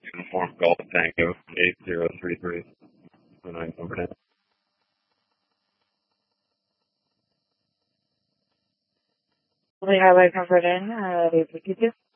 Uniform Golf Tango 8033. 9 over 10. We have a comfort in,